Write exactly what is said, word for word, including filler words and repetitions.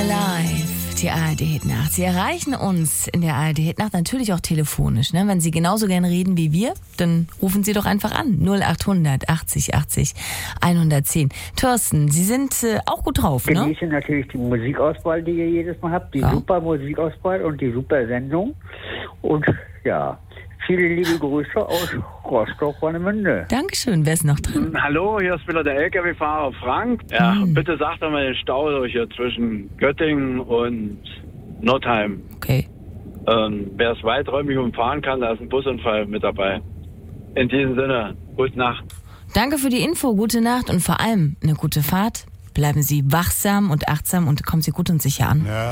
Alive, die A R D-Hitnacht. Sie erreichen uns in der A R D-Hitnacht natürlich auch telefonisch. Ne? Wenn Sie genauso gerne reden wie wir, dann rufen Sie doch einfach an. null achthundert achtzig achtzig hundertzehn. Thorsten, Sie sind äh, auch gut drauf, ne? Genieße natürlich die Musikauswahl, die ihr jedes Mal habt. Die Ja. super Musikauswahl und die super Sendung. Und ja, viele liebe Grüße aus Rostock-Warnemünde. Dankeschön. Wer ist noch dran? Hallo, hier ist wieder der L K W-Fahrer Frank. Ja, Hm. bitte sagt doch mal den Stau durch hier zwischen Göttingen und Nordheim. Okay. Ähm, wer es weiträumig umfahren kann, da ist ein Busunfall mit dabei. In diesem Sinne, gute Nacht. Danke für die Info, gute Nacht und vor allem eine gute Fahrt. Bleiben Sie wachsam und achtsam und kommen Sie gut und sicher an. Ja.